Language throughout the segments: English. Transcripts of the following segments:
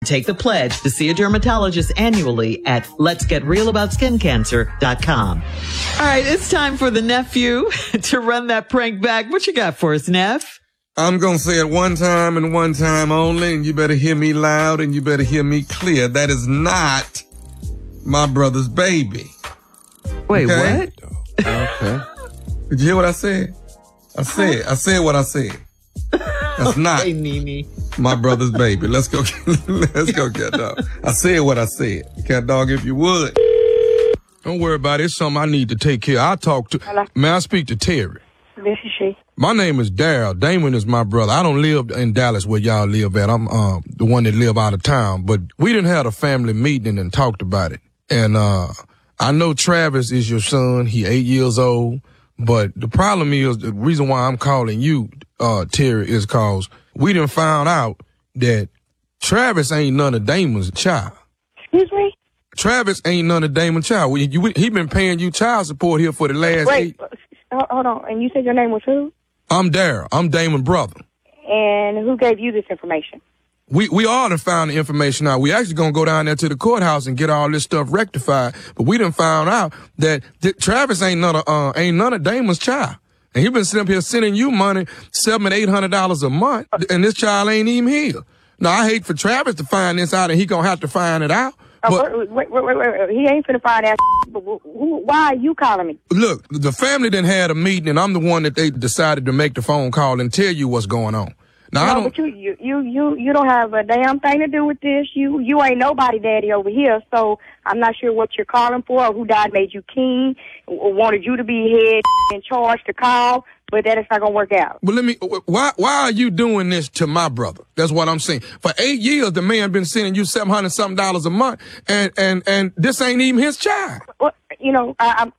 take the pledge to see a dermatologist annually at letsgetrealaboutSkinCancer.com. All right, it's time for the nephew to run that prank back. What you got for us, Neff? I'm going to say it one time and one time only, and you better hear me loud and you better hear me clear. That is not my brother's baby. Wait, okay? What? Okay. Did you hear what I said? I said what I said. That's not my brother's baby. Let's go get dog. I said what I said. Cat dog, if you would. Don't worry about it. It's something I need to take care of. I'll talk to... Hello? May I speak to Terry? This is she. My name is Daryl. Damon is my brother. I don't live in Dallas where y'all live at. I'm the one that live out of town. But we didn't have a family meeting and talked about it. And I know Travis is your son. He 8 years old. But the problem is, the reason why I'm calling you, Terry, is cause we done found out that Travis ain't none of Damon's child. Excuse me? Travis ain't none of Damon's child. He been paying you child support here for the last Wait, hold on. And you said your name was who? I'm Daryl. I'm Damon's brother. And who gave you this information? We all done found the information out. We actually gonna go down there to the courthouse and get all this stuff rectified. But we done found out that Travis ain't none of Damon's child. And he been sitting up here sending you money, $700-800 a month, and this child ain't even here. Now, I hate for Travis to find this out, and he gonna have to find it out. But, wait. He ain't finna find that. But why are you calling me? Look, the family done had a meeting, and I'm the one that they decided to make the phone call and tell you what's going on. Now, no, but you don't have a damn thing to do with this. You ain't nobody daddy over here, so I'm not sure what you're calling for or who died made you king or wanted you to be head in charge to call, but that is not gonna work out. But why are you doing this to my brother? That's what I'm saying. For 8 years, the man been sending you $700-something a month, and this ain't even his child. Well, you know,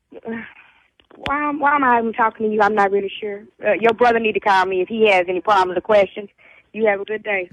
Why am I even talking to you? I'm not really sure. Your brother need to call me if he has any problems or questions. You have a good day.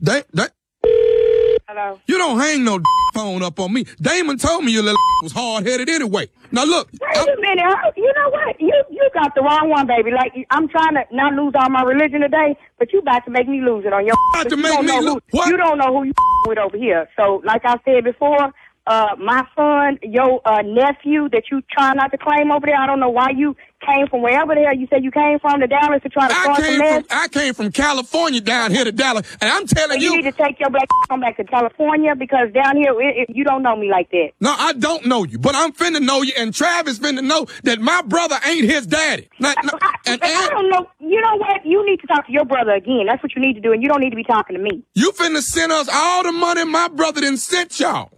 Hello? You don't hang no phone up on me. Damon told me your little was hard-headed anyway. Now, look. Wait a minute. You know what? You got the wrong one, baby. Like, I'm trying to not lose all my religion today, but you about to make me lose it on your... About to make me lose... What? You don't know who you with over here. So, like I said before... my son, your nephew that you try not to claim over there, I don't know why you came from wherever the hell you said you came from to Dallas to try to start some mess. I came from California down here to Dallas, and I'm telling you... You need to take your black on back to California because down here, you don't know me like that. No, I don't know you, but I'm finna know you, and Travis finna know that my brother ain't his daddy. I don't know. You know what? You need to talk to your brother again. That's what you need to do, and you don't need to be talking to me. You finna send us all the money my brother done sent y'all.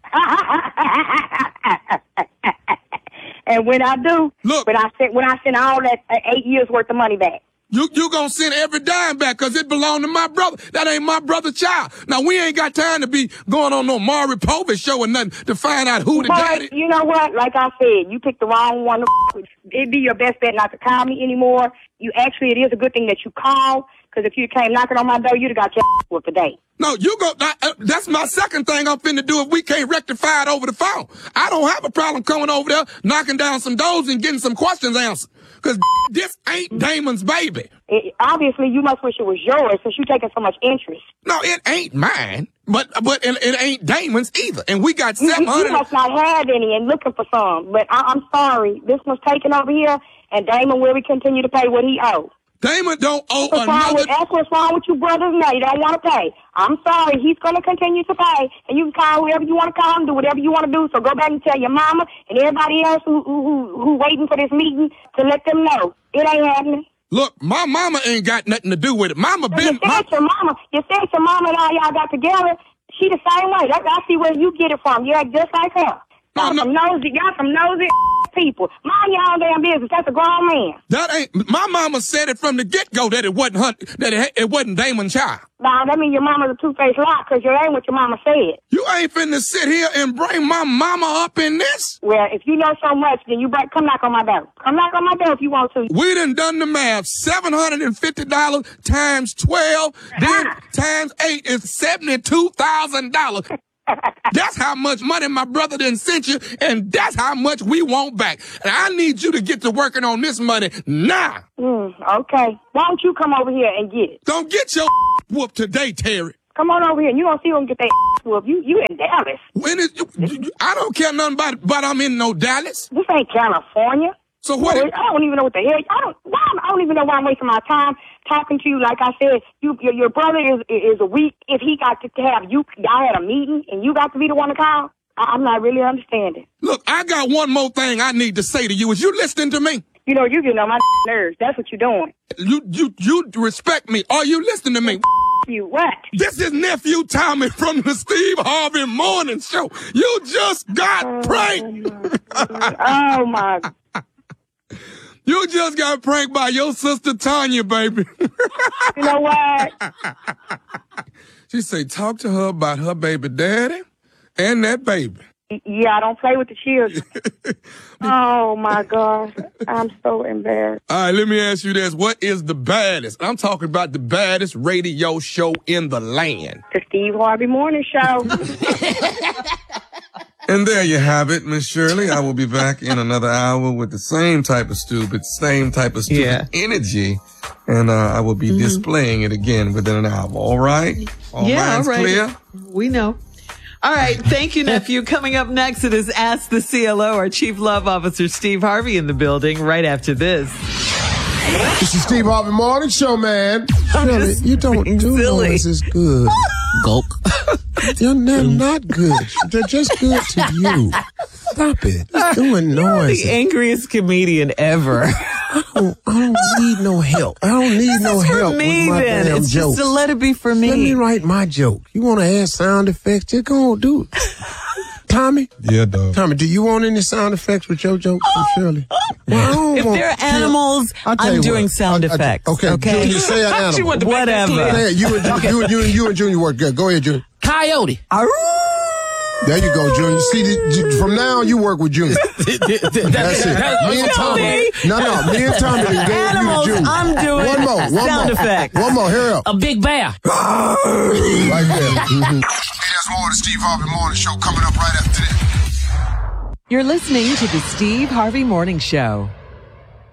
And when I do, look, when I send all that 8 years worth of money back, you gonna send every dime back because it belonged to my brother. That ain't my brother's child. Now we ain't got time to be going on no Maury Povich show or nothing to find out who the daddy. You know what? Like I said, you picked the wrong one. It'd be your best bet not to call me anymore. It is a good thing that you called. Because if you came knocking on my door, you'd have got your with today. No, that's my second thing I'm finna do if we can't rectify it over the phone. I don't have a problem coming over there, knocking down some doors and getting some questions answered. Because this ain't Damon's baby. Obviously, you must wish it was yours since you're taking so much interest. No, it ain't mine. But it ain't Damon's either. And we got 700. You must not have any and looking for some. But I'm sorry. This one's taken over here, and Damon will continue to pay what he owes. Damon don't owe That's what's wrong with you brothers now. You don't want to pay. I'm sorry. He's going to continue to pay, and you can call whoever you want to call and do whatever you want to do. So go back and tell your mama and everybody else who waiting for this meeting to let them know it ain't happening. Look, my mama ain't got nothing to do with it. You said your mama and all y'all got together. She the same way. I see where you get it from. You act just like her. Y'all some nosy people. Mind your own damn business. That's a grown man. That ain't. My mama said it from the get-go that it wasn't Damon's child. Nah, that means your mama's a two-faced lie because you ain't what your mama said. You ain't finna sit here and bring my mama up in this. Well, if you know so much, then come knock on my door. Come knock on my door if you want to. We done the math. $750 times 12, then times 8 is $72,000. That's how much money my brother done sent you, and that's how much we want back. And I need you to get to working on this money now. Okay. Why don't you come over here and get it? Don't get your whooped today, Terry. Come on over here, and you gonna see him get that whoop. You in Dallas. When is I don't care nothing about I'm in no Dallas. This ain't California. So what? I don't even know what the hell. I don't even know why I'm wasting my time talking to you. Like I said, your brother is a weak. If he got to have y'all had a meeting and you got to be the one to call. I'm not really understanding. Look, I got one more thing I need to say to you. Is you listening to me? You know, you getting on my nerves. That's what you're doing. You respect me. Are you listening to me? You what? This is Nephew Tommy from the Steve Harvey Morning Show. You just got pranked. Oh my. You just got pranked by your sister Tanya, baby. You know what? She say, talk to her about her baby daddy and that baby. Yeah, I don't play with the children. Oh, my gosh. I'm so embarrassed. All right, let me ask you this. What is the baddest? I'm talking about the baddest radio show in the land. The Steve Harvey Morning Show. And there you have it, Miss Shirley. I will be back in another hour with the same type of stupid energy. And I will be displaying it again within an hour. All right? All right. Clear? We know. All right. Thank you, nephew. Coming up next, it is Ask the CLO. Our Chief Love Officer, Steve Harvey, in the building right after this. This is Steve Harvey Morning Show, man. Shirley, you don't do this is good. Gulp. They're not good. They're just good to you. Stop it. It's doing noise. The angriest comedian ever. I don't need no help. I don't need no help for me, with my then. damn It's jokes. just to let it be for me. Let me write my joke. You want to add sound effects? Just go on, do it. Tommy? Yeah, dog. Tommy, do you want any sound effects with your jokes from Shirley? Well, if they're animals, I'm doing sound effects. Okay. Junior, say an animal. Whatever. Hey, you and Junior work good. Go ahead, Junior. Coyote. There you go, Junior. See, from now on, you work with Junior. That's it. Me and Tommy. Me and Tommy can go Animals, with you, Junior. I'm doing sound effects. One more, hurry up. A big bear. Right there. Hey, there's more of the Steve Harvey Morning Show coming up right after this. You're listening to the Steve Harvey Morning Show.